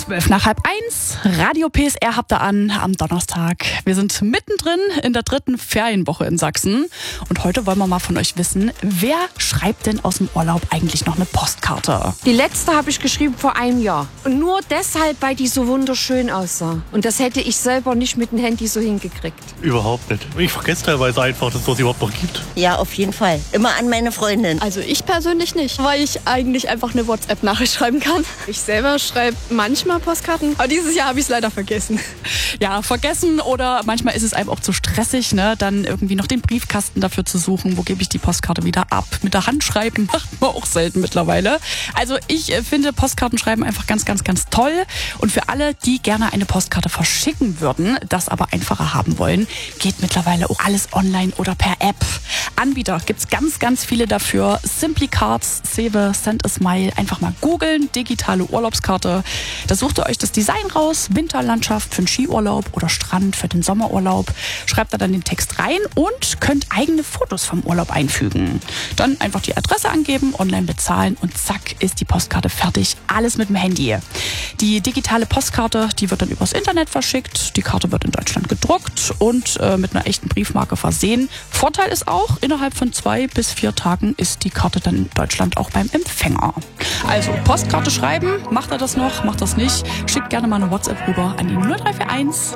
12:30. Radio PSR habt ihr an am Donnerstag. Wir sind mittendrin in der 3. Ferienwoche in Sachsen. Und heute wollen wir mal von euch wissen, wer schreibt denn aus dem Urlaub eigentlich noch eine Postkarte? Die letzte habe ich geschrieben vor einem Jahr. Und nur deshalb, weil die so wunderschön aussah. Und das hätte ich selber nicht mit dem Handy so hingekriegt. Überhaupt nicht. Ich vergesse teilweise einfach, dass es das überhaupt noch gibt. Ja, auf jeden Fall. Immer an meine Freundin. Also ich persönlich nicht, weil ich eigentlich einfach eine WhatsApp-Nachricht schreiben kann. Ich selber schreibe manchmal Postkarten, aber dieses Jahr habe ich es leider vergessen. Ja, vergessen oder manchmal ist es einem auch zu stressig, ne? Dann irgendwie noch den Briefkasten dafür zu suchen, wo gebe ich die Postkarte wieder ab. Mit der Hand schreiben macht man auch selten mittlerweile. Also ich finde Postkartenschreiben einfach ganz, ganz, ganz toll. Und für alle, die gerne eine Postkarte verschicken würden, das aber einfacher haben wollen, geht mittlerweile auch alles online oder per App. Anbieter gibt's ganz, ganz viele dafür. Simply Cards, Cewe, Send a Smile. Einfach mal googeln, digitale Urlaubskarte. Da sucht ihr euch das Design raus, Winterlandschaft für den Skiurlaub oder Strand für den Sommerurlaub. Schreibt da dann den Text rein und könnt eigene Fotos vom Urlaub einfügen. Dann einfach die Adresse angeben, online bezahlen und zack ist die Postkarte fertig. Alles mit dem Handy. Die digitale Postkarte, die wird dann übers Internet verschickt. Die Karte wird in Deutschland gedruckt und mit einer echten Briefmarke versehen. Vorteil ist auch, innerhalb von 2 bis 4 Tagen ist die Karte dann in Deutschland auch beim Empfänger. Also Postkarte schreiben, macht ihr das noch, macht das nicht? Schickt gerne mal eine WhatsApp rüber an die 0341